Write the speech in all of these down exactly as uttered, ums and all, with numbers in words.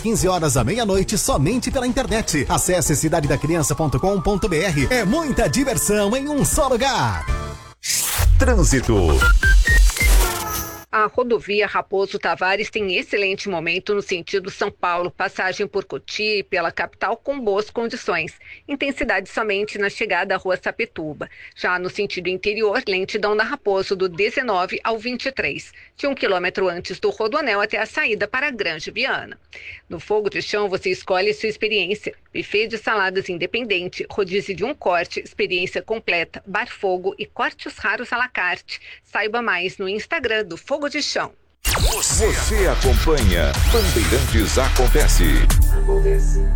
quinze horas à meia-noite, somente pela internet. Acesse cidade da criança ponto com ponto br. É muita diversão em um só lugar. Trânsito. A rodovia Raposo Tavares tem excelente momento no sentido São Paulo, passagem por Cotia e pela capital com boas condições. Intensidade somente na chegada à rua Sapituba. Já no sentido interior, lentidão na Raposo do dezenove ao vinte e três, de um quilômetro antes do Rodoanel até a saída para a Grande Viana. No Fogo de Chão você escolhe sua experiência. Buffet de saladas independente, rodízio de um corte, experiência completa, bar fogo e cortes raros à la carte. Saiba mais no Instagram do Fogo de Chão. Você, Você acompanha Bandeirantes Acontece. Acontece.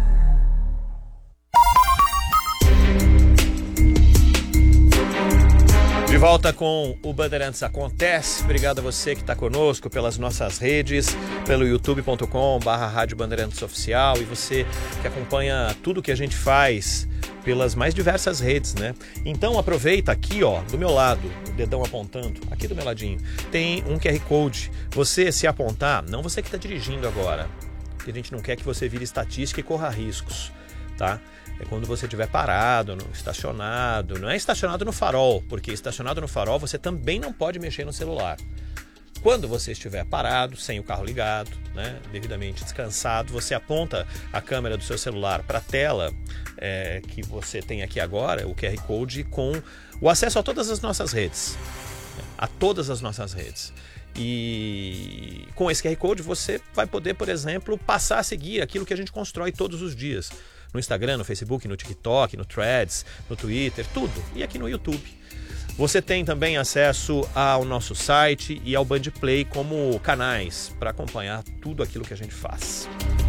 De volta com o Bandeirantes Acontece. Obrigado a você que está conosco pelas nossas redes, pelo youtube ponto com barra Rádio Bandeirantes Oficial, e você que acompanha tudo que a gente faz pelas mais diversas redes, né? Então aproveita aqui, ó, do meu lado, o dedão apontando, aqui do meu ladinho, tem um Q R Code. Você se apontar, não você que está dirigindo agora, porque a gente não quer que você vire estatística e corra riscos, tá? É quando você estiver parado, no, estacionado, não é estacionado no farol, porque estacionado no farol você também não pode mexer no celular. Quando você estiver parado, sem o carro ligado, né, devidamente descansado, você aponta a câmera do seu celular para a tela é, que você tem aqui agora, o Q R Code, com o acesso a todas as nossas redes. A todas as nossas redes. E com esse Q R Code você vai poder, por exemplo, passar a seguir aquilo que a gente constrói todos os dias. No Instagram, no Facebook, no TikTok, no Threads, no Twitter, tudo. E aqui no YouTube. Você tem também acesso ao nosso site e ao Bandplay como canais para acompanhar tudo aquilo que a gente faz.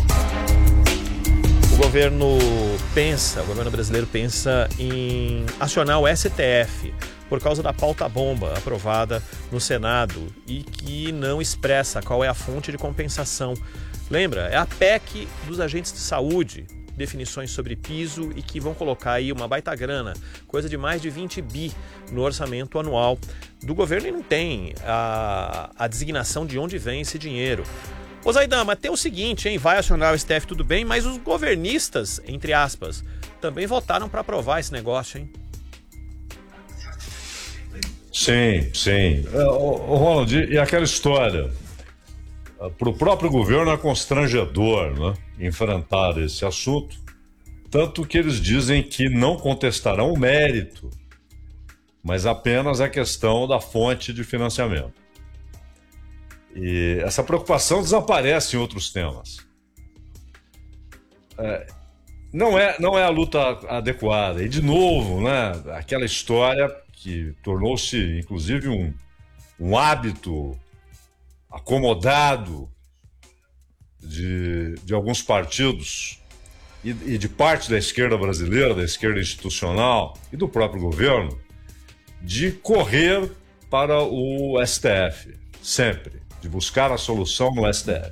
O governo pensa, o governo brasileiro pensa em acionar o S T F por causa da pauta-bomba aprovada no Senado e que não expressa qual é a fonte de compensação. Lembra? É a P E C dos agentes de saúde, definições sobre piso e que vão colocar aí uma baita grana, coisa de mais de vinte bi no orçamento anual do governo, e não tem a, a designação de onde vem esse dinheiro. Ô Zaidan, mas tem o seguinte, hein? Vai acionar o S T F, tudo bem, mas os governistas, entre aspas, também votaram para aprovar esse negócio, hein? Sim, sim. Ô, Ronald, e aquela história? Para o próprio governo é constrangedor, né, enfrentar esse assunto, tanto que eles dizem que não contestarão o mérito, mas apenas a questão da fonte de financiamento. E essa preocupação desaparece em outros temas. É, não, é, não é a luta adequada. E, de novo, né, aquela história que tornou-se, inclusive, um, um hábito acomodado de, de alguns partidos e, e de parte da esquerda brasileira, da esquerda institucional e do próprio governo, de correr para o S T F, sempre, de buscar a solução no S T F.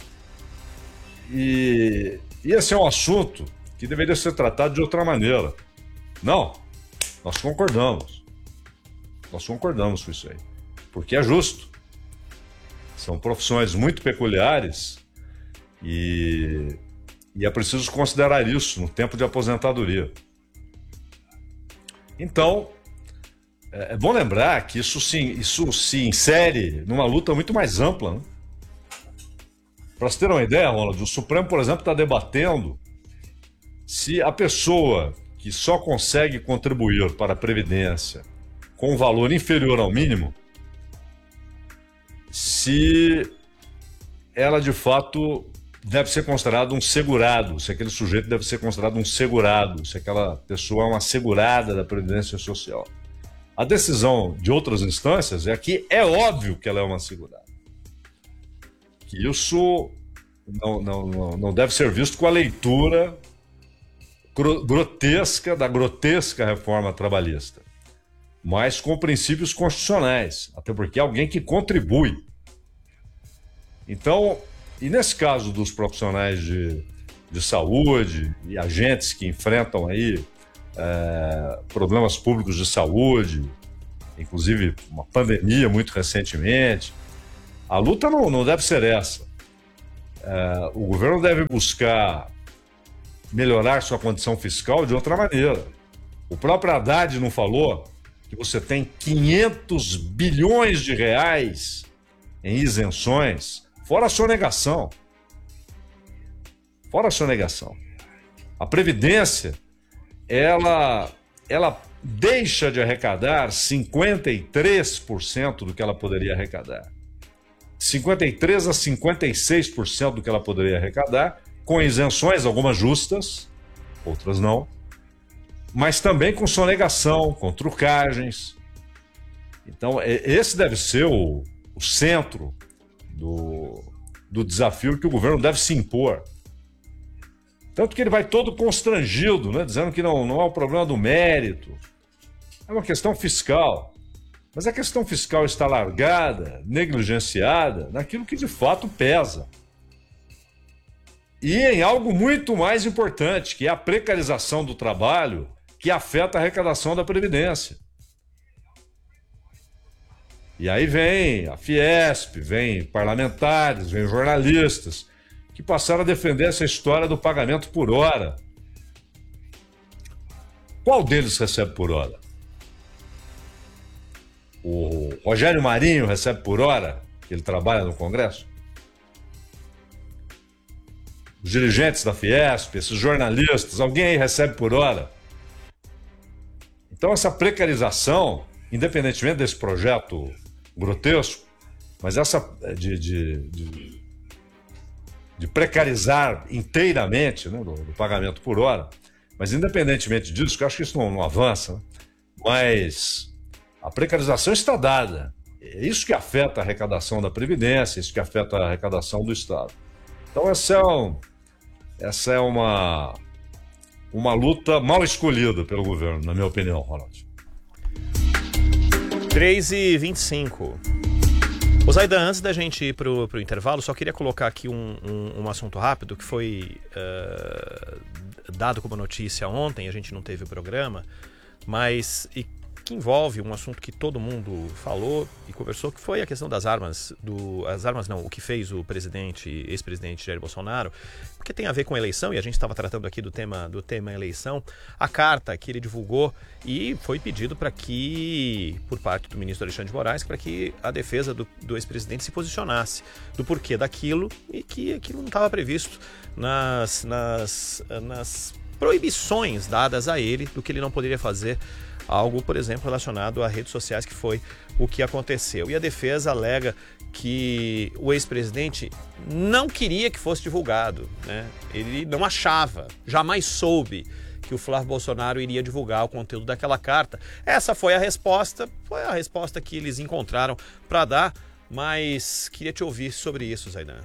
E, e esse é um assunto que deveria ser tratado de outra maneira. Não, nós concordamos. Nós concordamos com isso aí, porque é justo. São profissões muito peculiares e, e é preciso considerar isso no tempo de aposentadoria. Então, é, é bom lembrar que isso se, isso se insere numa luta muito mais ampla, né? Para você ter uma ideia, Ronald, o Supremo, por exemplo, está debatendo se a pessoa que só consegue contribuir para a Previdência com um valor inferior ao mínimo, se ela de fato deve ser considerada um segurado, se aquele sujeito deve ser considerado um segurado, se aquela pessoa é uma segurada da Previdência Social. A decisão de outras instâncias é que é óbvio que ela é uma segurada. Que isso não, não, não deve ser visto com a leitura grotesca da grotesca reforma trabalhista, mas com princípios constitucionais, até porque é alguém que contribui. Então, e nesse caso dos profissionais de, de saúde e agentes que enfrentam aí é, problemas públicos de saúde, inclusive uma pandemia muito recentemente, a luta não, não deve ser essa. é, o governo deve buscar melhorar sua condição fiscal de outra maneira. O próprio Haddad não falou que você tem quinhentos bilhões de reais em isenções, fora a sonegação. Fora a sonegação. A Previdência, ela, ela deixa de arrecadar cinquenta e três por cento do que ela poderia arrecadar. cinquenta e três por cento a cinquenta e seis por cento do que ela poderia arrecadar, com isenções, algumas justas, outras não, mas também com sonegação, com trucagens. Então, esse deve ser o, o centro do, do desafio que o governo deve se impor. Tanto que ele vai todo constrangido, né, dizendo que não, não é o problema do mérito, é uma questão fiscal. Mas a questão fiscal está largada, negligenciada, naquilo que de fato pesa. E em algo muito mais importante, que é a precarização do trabalho, que afeta a arrecadação da Previdência. E aí vem a Fiesp, vem parlamentares, vem jornalistas, que passaram a defender essa história do pagamento por hora. Qual deles recebe por hora? O Rogério Marinho recebe por hora, que ele trabalha no Congresso? Os dirigentes da Fiesp, esses jornalistas, alguém aí recebe por hora? Então essa precarização, independentemente desse projeto grotesco, mas essa de, de, de, de precarizar inteiramente, né, do, do pagamento por hora, mas independentemente disso, que eu acho que isso não, não avança, né, mas a precarização está dada. É isso que afeta a arrecadação da Previdência, isso que afeta a arrecadação do Estado. Então essa é, um, essa é uma, uma luta mal escolhida pelo governo, na minha opinião, Ronald. três e vinte e cinco. Ô Zaidan, antes da gente ir para o intervalo, só queria colocar aqui um, um, um assunto rápido que foi uh, dado como notícia ontem, a gente não teve o programa, mas... E, que envolve um assunto que todo mundo falou e conversou, que foi a questão das armas, do, as armas não, o que fez o presidente, ex-presidente Jair Bolsonaro, porque tem a ver com a eleição, e a gente estava tratando aqui do tema, do tema eleição, a carta que ele divulgou e foi pedido para que, por parte do ministro Alexandre de Moraes, para que a defesa do, do ex-presidente se posicionasse do porquê daquilo e que aquilo não estava previsto nas, nas, nas proibições dadas a ele do que ele não poderia fazer. Algo, por exemplo, relacionado a redes sociais, que foi o que aconteceu. E a defesa alega que o ex-presidente não queria que fosse divulgado, né? Ele não achava, jamais soube que o Flávio Bolsonaro iria divulgar o conteúdo daquela carta. Essa foi a resposta, foi a resposta que eles encontraram para dar, mas queria te ouvir sobre isso, Zaidan.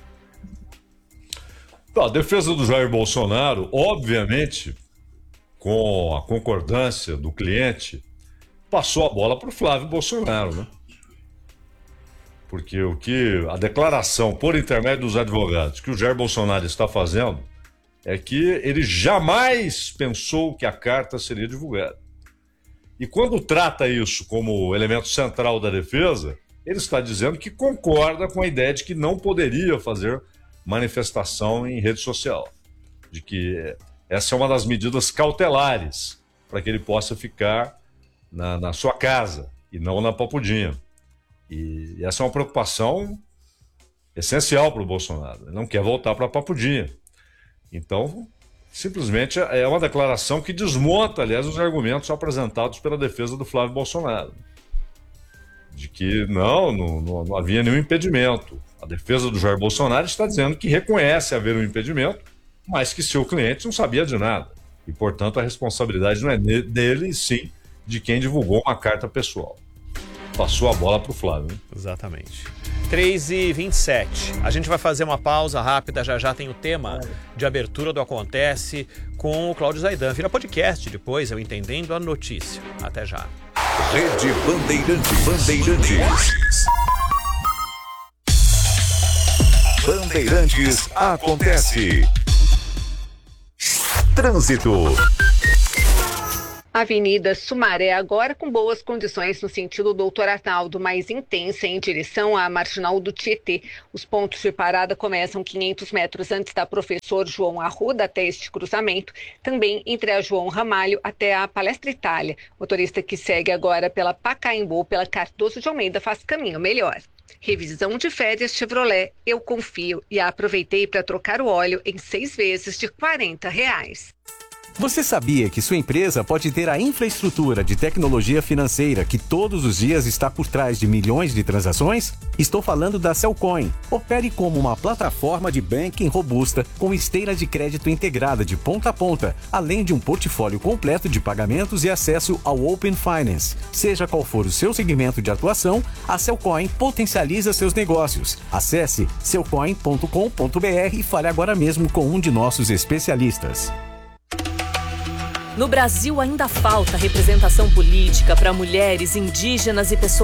A defesa do Jair Bolsonaro, obviamente, com a concordância do cliente, passou a bola para o Flávio Bolsonaro, né? Porque o que a declaração por intermédio dos advogados que o Jair Bolsonaro está fazendo é que ele jamais pensou que a carta seria divulgada. E quando trata isso como elemento central da defesa, ele está dizendo que concorda com a ideia de que não poderia fazer manifestação em rede social, de que essa é uma das medidas cautelares para que ele possa ficar na, na sua casa e não na Papudinha. E essa é uma preocupação essencial para o Bolsonaro. Ele não quer voltar para a Papudinha. Então, simplesmente é uma declaração que desmonta, aliás, os argumentos apresentados pela defesa do Flávio Bolsonaro. De que não, não, não, não havia nenhum impedimento. A defesa do Jair Bolsonaro está dizendo que reconhece haver um impedimento, mas que seu cliente não sabia de nada. E, portanto, a responsabilidade não é dele, e sim de quem divulgou uma carta pessoal. Passou a bola para o Flávio. Hein? Exatamente. três e vinte e sete. A gente vai fazer uma pausa rápida, já já tem o tema de abertura do Acontece com o Cláudio Zaidan. Vira podcast depois, eu Entendendo a Notícia. Até já. Rede Bandeirantes. Bandeirantes. Bandeirantes Acontece. Trânsito. Avenida Sumaré, agora com boas condições no sentido Doutor Arnaldo, mais intensa em direção à Marginal do Tietê. Os pontos de parada começam quinhentos metros antes da Professor João Arruda até este cruzamento, também entre a João Ramalho até a Palestra Itália. Motorista que segue agora pela Pacaembu, pela Cardoso de Almeida, faz caminho melhor. Revisão de férias Chevrolet, eu confio e aproveitei para trocar o óleo em seis vezes de quarenta reais. Você sabia que sua empresa pode ter a infraestrutura de tecnologia financeira que todos os dias está por trás de milhões de transações? Estou falando da Cellcoin. Opere como uma plataforma de banking robusta com esteira de crédito integrada de ponta a ponta, além de um portfólio completo de pagamentos e acesso ao Open Finance. Seja qual for o seu segmento de atuação, a Cellcoin potencializa seus negócios. Acesse cellcoin ponto com ponto br e fale agora mesmo com um de nossos especialistas. No Brasil ainda falta representação política para mulheres, indígenas e pessoas